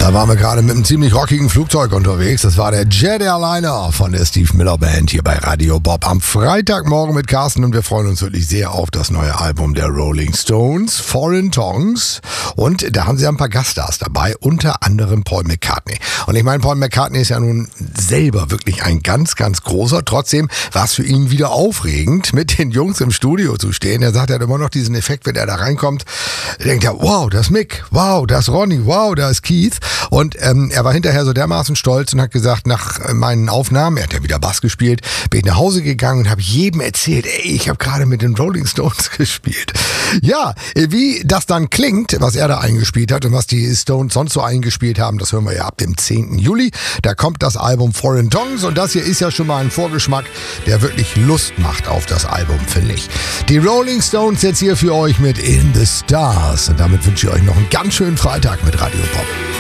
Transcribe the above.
Da waren wir gerade mit einem ziemlich rockigen Flugzeug unterwegs. Das war der Jet Airliner von der Steve Miller Band hier bei Radio Bob am Freitagmorgen mit Carsten und wir freuen uns wirklich sehr auf das neue Album der Rolling Stones, Foreign Tongues. Und da haben sie ein paar Gaststars dabei, unter anderem Paul McCartney. Und ich meine, Paul McCartney ist ja nun selber wirklich ein ganz, ganz großer. Trotzdem war es für ihn wieder aufregend, mit den Jungs im Studio zu stehen. Er sagt, er hat immer noch diesen Effekt, wenn er da reinkommt. Er denkt ja, wow, da ist Mick, wow, da ist Ronnie, wow, da ist Keith. Und er war hinterher so dermaßen stolz und hat gesagt, nach meinen Aufnahmen, er hat ja wieder Bass gespielt, bin ich nach Hause gegangen und habe jedem erzählt, ey, ich habe gerade mit den Rolling Stones gespielt. Ja, wie das dann klingt, was er da eingespielt hat und was die Stones sonst so eingespielt haben, das hören wir ja ab dem 10. Juli. Da kommt das Album Foreign Tongues und das hier ist ja schon mal ein Vorgeschmack, der wirklich Lust macht auf das Album, finde ich. Die Rolling Stones jetzt hier für euch mit In the Stars und damit wünsche ich euch noch einen ganz schönen Freitag mit Radio Pop.